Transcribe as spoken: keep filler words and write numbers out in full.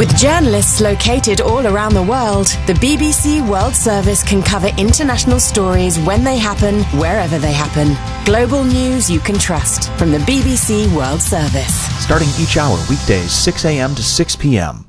With journalists located all around the world, the B B C World Service can cover international stories when they happen, wherever they happen. Global news you can trust from the B B C World Service. Starting each hour weekdays six a.m. to six p.m.